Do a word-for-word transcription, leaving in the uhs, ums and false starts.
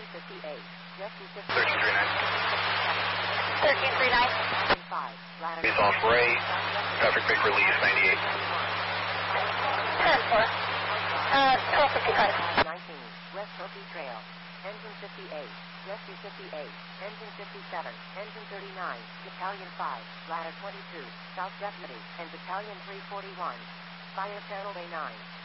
Battalion fifty-eight, Rescue thirteen three nine. thirteen three nine. five, ladder He's off Ray. Traffic big release ninety-eight. ten four. Uh, twelve fifty-five. nineteen, West Hokie Trail. Engine fifty-eight, Rescue fifty-eight, Engine fifty-seven, Engine thirty-nine, Battalion five, ladder twenty-two, South Deputy, and Battalion three forty-one. Fire Channel A nine.